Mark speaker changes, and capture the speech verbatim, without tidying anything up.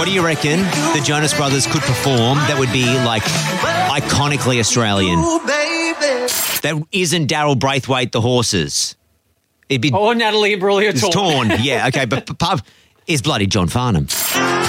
Speaker 1: What do you reckon the Jonas Brothers could perform that would be like iconically Australian? That isn't Daryl Braithwaite, The Horses. It'd be
Speaker 2: Oh, Natalie Imbruglia
Speaker 1: it's
Speaker 2: torn.
Speaker 1: torn. Yeah, okay, but, but, but is bloody John Farnham.